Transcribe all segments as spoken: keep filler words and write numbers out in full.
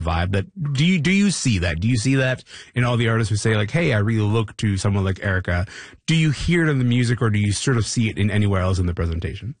vibe. That do you do you see that? Do you see that in all the artists who say like, "Hey, I really look to someone like Erykah"? Do you hear it in the music, or do you sort of see it in anywhere else in the presentation?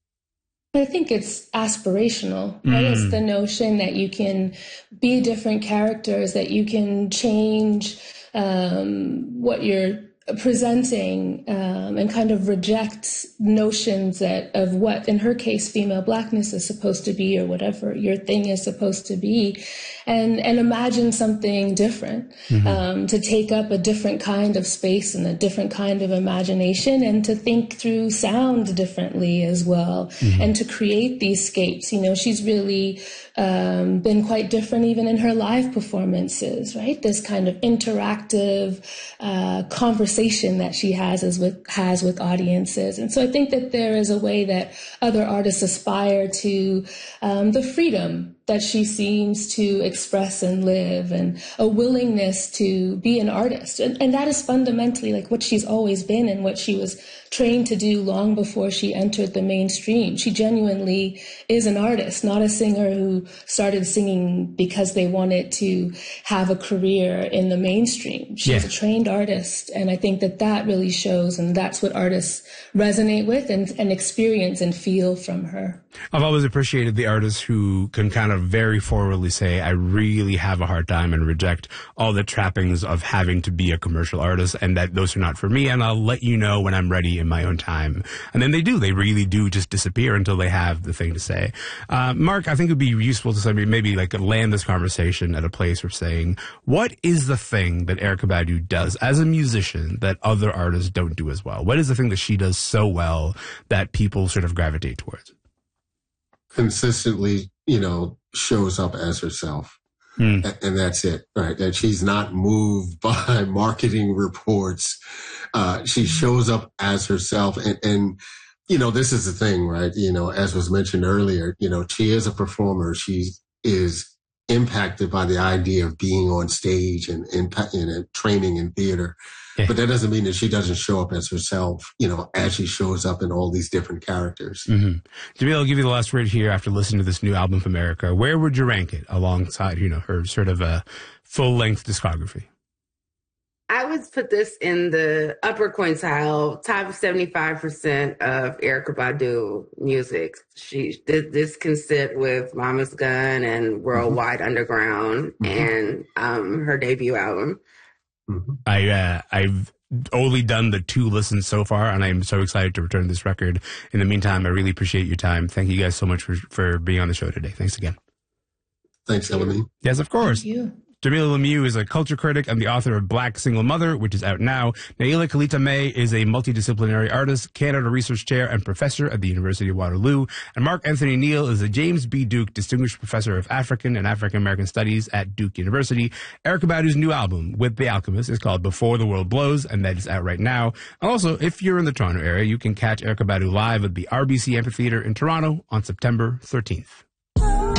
I think it's aspirational, right? Mm. It's the notion that you can be different characters, that you can change um, what you're presenting um, and kind of reject notions that of what, in her case, female blackness is supposed to be, or whatever your thing is supposed to be, and and imagine something different, mm-hmm. um, to take up a different kind of space and a different kind of imagination, and to think through sound differently as well, mm-hmm. and to create these scapes. You know, she's really um, been quite different even in her live performances, right? This kind of interactive uh, conversation that she has as with has with audiences. And so I think that there is a way that other artists aspire to um, the freedom that she seems to express and live, and a willingness to be an artist. And, and that is fundamentally like what she's always been and what she was trained to do long before she entered the mainstream. She genuinely is an artist, not a singer who started singing because they wanted to have a career in the mainstream. She's yeah. a trained artist. And I think that that really shows, and that's what artists resonate with and, and experience and feel from her. I've always appreciated the artists who can kind of very forwardly say, I really have a hard time, and reject all the trappings of having to be a commercial artist, and that those are not for me, and I'll let you know when I'm ready in my own time. And then they do. They really do just disappear until they have the thing to say. Uh, Mark, I think it would be useful to somebody maybe like land this conversation at a place of saying, what is the thing that Erykah Badu does as a musician that other artists don't do as well? What is the thing that she does so well that people sort of gravitate towards? Consistently, you know, shows up as herself. Mm. And that's it, right? That she's not moved by marketing reports. Uh, she shows up as herself. And, and, you know, this is the thing, right? You know, as was mentioned earlier, you know, she is a performer. She is impacted by the idea of being on stage and, and, and training in theater. Yeah. But that doesn't mean that she doesn't show up as herself, you know, as she shows up in all these different characters. Mm-hmm. Jamil, I'll give you the last word here after listening to this new album from Erykah. Where would you rank it alongside, you know, her sort of a full-length discography? I would put this in the upper quintile, top seventy-five percent of Erykah Badu music. She this, this can sit with Mama's Gun and Worldwide mm-hmm. Underground mm-hmm. and um, her debut album. Mm-hmm. I, uh, I've only done the two listens so far, and I'm so excited to return this record. In the meantime, I really appreciate your time. Thank you guys so much for, for being on the show today. Thanks again. Thanks, Elamine. Yes, of course. Thank you. Jamila Lemieux is a culture critic and the author of Black Single Mother, which is out now. Naila Kalita May is a multidisciplinary artist, Canada Research Chair, and professor at the University of Waterloo. And Mark Anthony Neal is a James B. Duke Distinguished Professor of African and African American Studies at Duke University. Erykah Badu's new album, With the Alchemist, is called Before the World Blows, and that is out right now. And also, if you're in the Toronto area, you can catch Erykah Badu live at the R B C Amphitheatre in Toronto on September thirteenth.